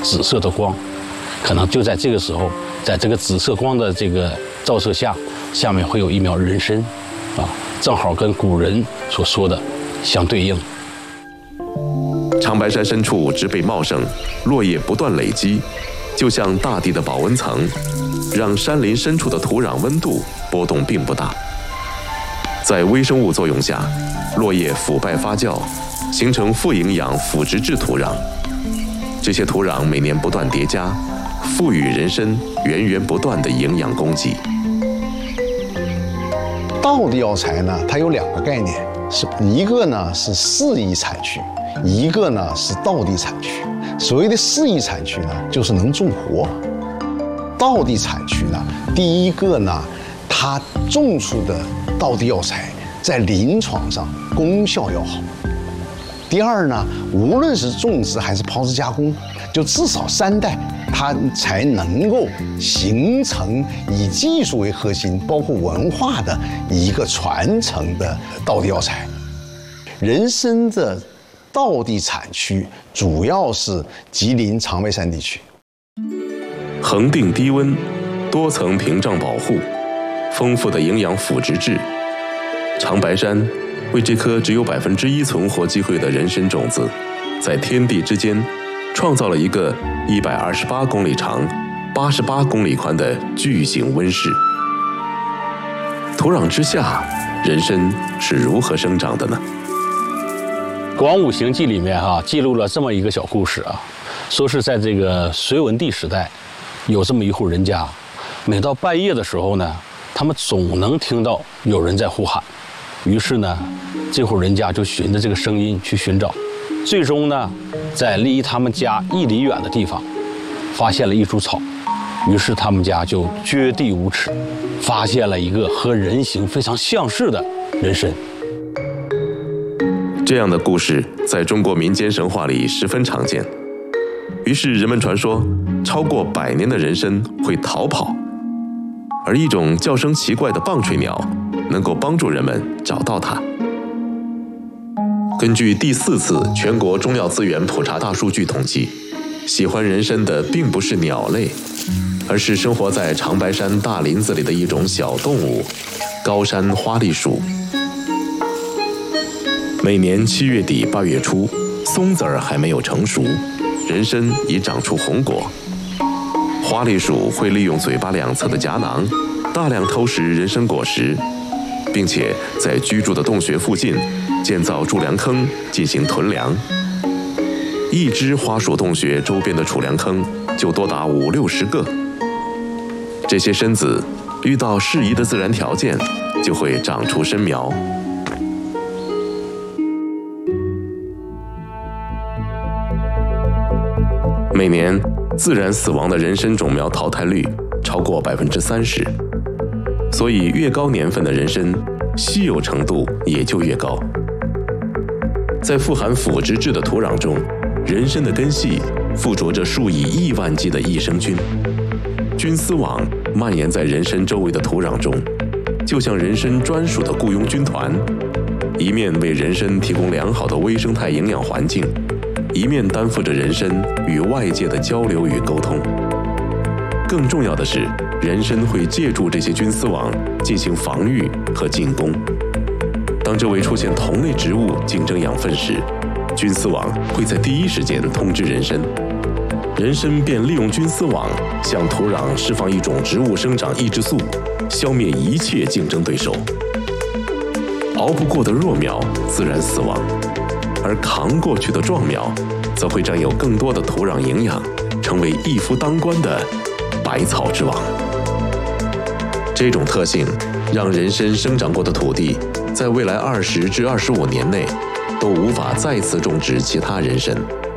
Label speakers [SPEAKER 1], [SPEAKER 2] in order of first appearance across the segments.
[SPEAKER 1] 紫色的光，可能就在这个时候，在这个紫色光的这个照射下，下面会有一苗人参，啊，正好跟古人所说的相对应。
[SPEAKER 2] 长白山深处植被茂盛，落叶不断累积，就像大地的保温层，让山林深处的土壤温度波动并不大。在微生物作用下，落叶腐败发酵，形成富营养腐殖质土壤。这些土壤每年不断叠加，赋予人参源源不断的营养供给。
[SPEAKER 3] 道地药材呢，它有两个概念，一个呢是适宜产区，一个呢是道地产区。所谓的适宜产区呢，就是能种活；道地产区呢，第一个呢，它种出的道地药材在临床上功效要好。第二呢，无论是种植还是炮制加工，就至少3代，它才能够形成以技术为核心，包括文化的一个传承的道地药材。人参的道地产区主要是吉林长白山地区。
[SPEAKER 2] 恒定低温，多层屏障保护，丰富的营养腐殖质，长白山为这颗只有1%存活机会的人参种子，在天地之间创造了一个128公里长、88公里宽的巨型温室。土壤之下，人参是如何生长的呢？
[SPEAKER 1] 《广武行记》里面记录了这么一个小故事啊，说是在这个隋文帝时代，有这么一户人家，每到半夜的时候呢，他们总能听到有人在呼喊。于是呢，这户人家就循着这个声音去寻找，最终呢，在离他们家1里远的地方，发现了一株草。于是他们家就掘地无耻，发现了一个和人形非常相似的人参。
[SPEAKER 2] 这样的故事在中国民间神话里十分常见。于是人们传说，超过100年的人参会逃跑，而一种叫声奇怪的棒槌鸟能够帮助人们找到它。根据第4次全国中药资源普查大数据统计，喜欢人参的并不是鸟类，而是生活在长白山大林子里的一种小动物——高山花栗鼠。每年7月底8月初，松子儿还没有成熟，人参已长出红果。花栗鼠会利用嘴巴2侧的颊囊，大量偷食人参果实，并且在居住的洞穴附近建造贮粮坑进行囤粮。一只花鼠洞穴周边的储粮坑就多达50-60个。这些参子遇到适宜的自然条件，就会长出参苗。每年自然死亡的人参种苗淘汰率超过30%，所以越高年份的人参，稀有程度也就越高。在富含腐殖质的土壤中，人参的根系附着着数以亿万计的益生菌，菌丝网蔓延在人参周围的土壤中，就像人参专属的雇佣军团，一面为人参提供良好的微生态营养环境，一面担负着人参与外界的交流与沟通。更重要的是，人参会借助这些菌丝网进行防御和进攻。当周围出现同类植物竞争养分时，菌丝网会在第一时间通知人参，人参便利用菌丝网向土壤释放一种植物生长抑制素，消灭一切竞争对手。熬不过的弱苗自然死亡，而扛过去的壮苗则会占有更多的土壤营养，成为一夫当关的百草之王。这种特性让人参生长过的土地在未来20至25年内都无法再次种植其他人参。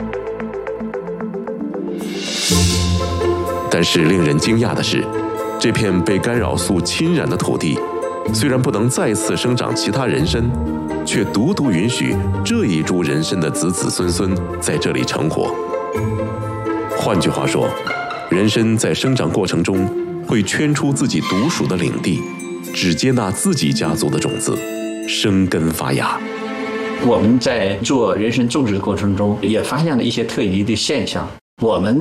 [SPEAKER 2] 但是令人惊讶的是，这片被干扰素侵染的土地虽然不能再次生长其他人参，却独独允许这一株人参的子子孙孙在这里成活。换句话说，人参在生长过程中会圈出自己独属的领地，只接纳自己家族的种子，生根发芽。
[SPEAKER 4] 我们在做人参种植的过程中，也发现了一些特异的现象。我们